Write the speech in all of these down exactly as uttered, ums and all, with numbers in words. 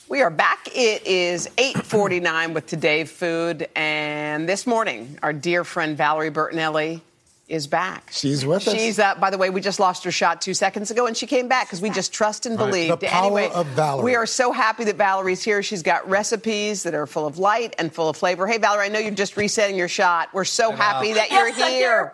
We are back. It is eight forty-nine with Today Food. And this morning, our dear friend Valerie Bertinelli is back. She's with us. She's, uh, by the way, we just lost her shot two seconds ago, and she came back because we just trust and believed. Right. The power anyway, of Valerie. We are so happy that Valerie's here. She's got recipes that are full of light and full of flavor. Hey, Valerie, I know you're just resetting your shot. We're so happy that you're Yes, I'm here. here.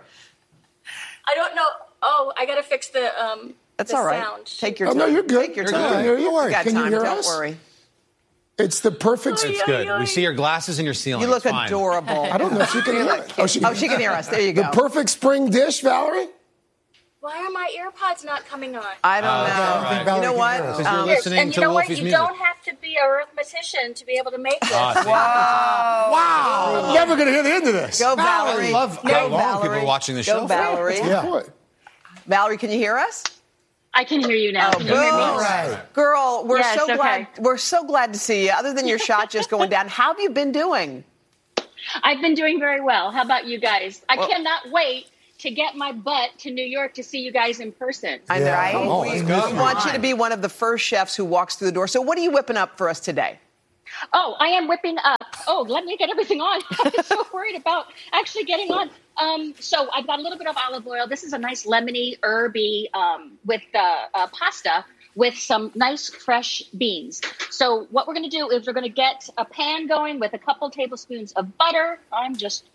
I don't know. Oh, I got to fix the um. That's the all right. Sound. Take your Oh, time. no, you're good. Take your You're time. good. Don't You worry. got Can you time. hear Don't us? worry. It's the perfect. It's good. We see your glasses and your ceiling. You look It's fine. adorable. I don't know if she can hear us. Oh, she can, oh, she can hear us. There you go. The perfect spring dish, Valerie? Why are my earpods not coming on? I don't Oh, know. all right. You Valerie know can what? hear us. Because you're Um, listening and you to know what? Wolfie's You music. don't have to be a arithmetician to be able to make this. Ah, see? Wow. I'm never going to hear the end of this. Go, Valerie. I love Go, how long Valerie. people are watching the Go, show. Valerie. Yeah. Valerie, can you hear us? I can hear you now. Oh, Can you hear me? boom. All right. Girl, we're Yeah, so it's glad. okay. We're so glad to see you. Other than your shot just going down, how have you been doing? I've been doing very well. How about you guys? I Well- cannot wait to get my butt to New York to see you guys in person. I know. Yeah, come on, we let's we go. want you to be one of the first chefs who walks through the door. So, what are you whipping up for us today? Oh, I am whipping up. Oh, let me get everything on. I was so worried about actually getting on. Um, so I've got a little bit of olive oil. This is a nice lemony, herby um, with uh, uh, pasta with some nice fresh beans. So what we're going to do is we're going to get a pan going with a couple tablespoons of butter. I'm just,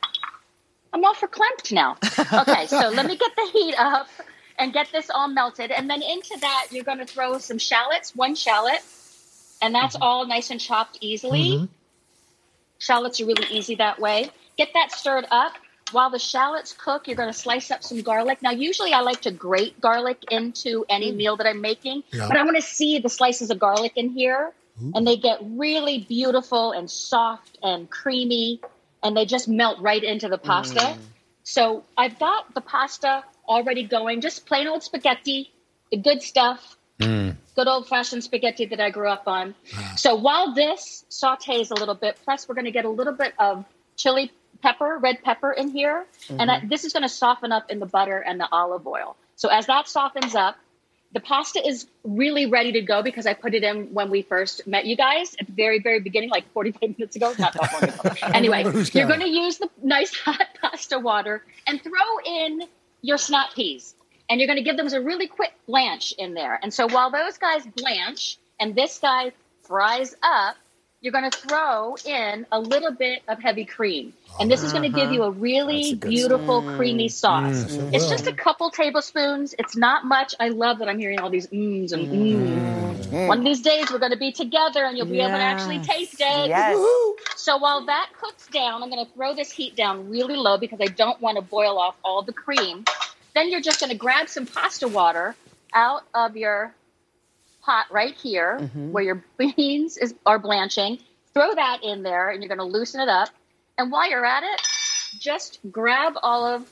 I'm all verklempt now. Okay, so let me get the heat up and get this all melted. And then into that, you're going to throw some shallots, one shallot. And that's all nice and chopped easily. Mm-hmm. Shallots are really easy that way. Get that stirred up. While the shallots cook, you're going to slice up some garlic. Now, usually I like to grate garlic into any meal that I'm making. Yeah. But I want to see the slices of garlic in here. And they get really beautiful and soft and creamy. And they just melt right into the pasta. Mm. So I've got the pasta already going. Just plain old spaghetti, the good stuff. Mm. Good old-fashioned spaghetti that I grew up on. So while this sautés a little bit, plus we're going to get a little bit of chili pepper, red pepper in here. Mm-hmm. And I, this is going to soften up in the butter and the olive oil. So as that softens up, the pasta is really ready to go because I put it in when we first met you guys at the very, very beginning, like forty-five minutes ago. Not that long ago. Anyway, Who's you're counting? going to use the nice hot pasta water and throw in your snap peas. And you're going to give them a really quick blanch in there. And so while those guys blanch and this guy fries up, you're going to throw in a little bit of heavy cream. And this is going to give you a really That's a good beautiful, creamy sauce. Mm, It's well. just a couple tablespoons. It's not much. I love that I'm hearing all these mms and mms. One of these days, we're going to be together and you'll be able to actually taste it. Yes. So while that cooks down, I'm going to throw this heat down really low because I don't want to boil off all the cream. Then you're just going to grab some pasta water out of your pot right here where your beans is, are blanching. Throw that in there and you're going to loosen it up. And while you're at it, just grab all of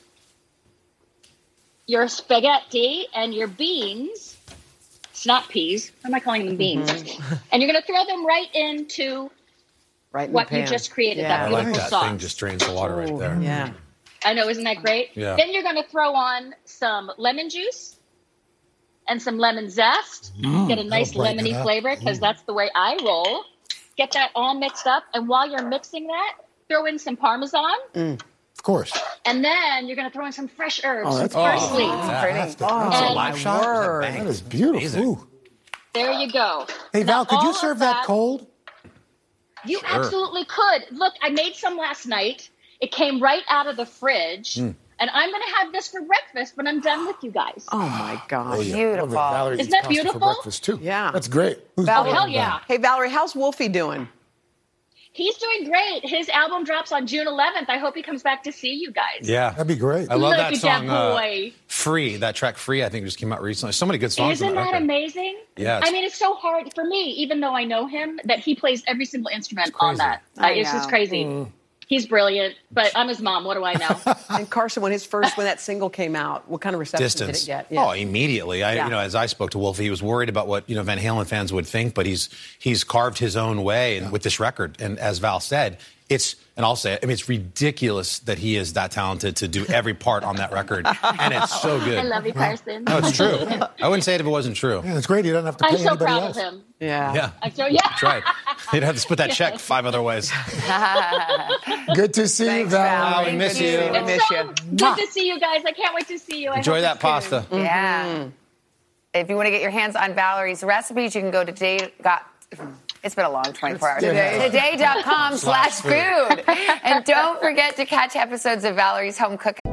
your spaghetti and your beans, snap peas. Why am I calling them beans? And you're going to throw them right into Right in what the you pan. just created, Yeah. that I beautiful like that sauce. thing just drains the water right there. Yeah. I know, isn't that great? Yeah. Then you're going to throw on some lemon juice and some lemon zest. Get a nice that'll brighten it lemony up. flavor because that's the way I roll. Get that all mixed up. And while you're mixing that, throw in some Parmesan. Of course. And then you're going to throw in some fresh herbs, Oh, some that's parsley. Yeah. Pretty. That's the- Oh, that's a my live shot? word. Is that That is beautiful. Amazing. Ooh. There you go. Hey, Now, Val, could all you of serve that cold? You absolutely could. Look, I made some last night. It came right out of the fridge. Mm. And I'm going to have this for breakfast when I'm done with you guys. Oh, my gosh. Beautiful. Valerie Isn't eats that pasta beautiful? For breakfast too. Yeah. That's great. Who's Val- Oh, better hell than yeah. Hey, Valerie, how's Wolfie doing? He's doing great. His album drops on June eleventh. I hope he comes back to see you guys. Yeah. That'd be great. I love Look that at song, that uh, boy. Free. That track Free, I think, just came out recently. So many good songs on Isn't that that record. amazing? Yeah, I it's- mean, it's so hard for me, even though I know him, that he plays every single instrument on crazy. that. I Uh, it's just know. crazy. He's brilliant, but I'm his mom. What do I know? And Carson, when his first, when that single came out, what kind of reception Distance. did it get? Yeah. Oh, immediately. I, Yeah. you know, as I spoke to Wolfie, he was worried about what you know Van Halen fans would think, but he's he's carved his own way and with this record. And as Val said, it's and I'll say it. I mean, it's ridiculous that he is that talented to do every part on that record, and it's so good. I love you, Carson. No, it's true. I wouldn't say it if it wasn't true. Yeah, it's great. You don't have to pay I'm so anybody proud else. of him. Yeah. Yeah. I'm so yeah. That's right. You'd have to split that check five other ways. Good to see Thanks, you, Val. Val. we miss Good to you. see We It's miss so you. good to see you guys. I can't wait to see you. I Enjoy hope that it's good. pasta. Yeah. If you want to get your hands on Valerie's recipes, you can go to today. Got it's been a long twenty-four hours. Today. Today dot com slash food. And don't forget to catch episodes of Valerie's Home Cook.